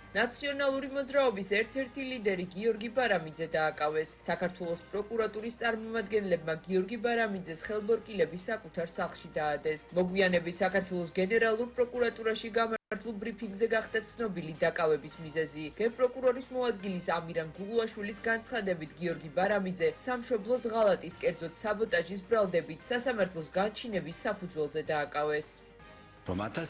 ნაციონალური მოძრაობის ერთ-ერთი ლიდერი გიორგი ბარამიძე დააკავეს. საქართველოს პროკურატურის წარმომადგენლებმა გიორგი ბარამიძეს ხელბორკილები საკუთარ სახლში დაადეს. მოგვიანებით საქართველოს გენერალურ პროკურატურაში გამართულ ბრიფინგზე გახდა ცნობილი დაკავების მიზეზი. გენპროკურორის მოადგილის ამირან გულუაშვილის განცხადებით გიორგი ბარამიძე სამშობლოს ღალატის, კერძოდ საბოტაჟის ბრალდებით სასამართლოს განჩინების საფუძველზე დააკავეს.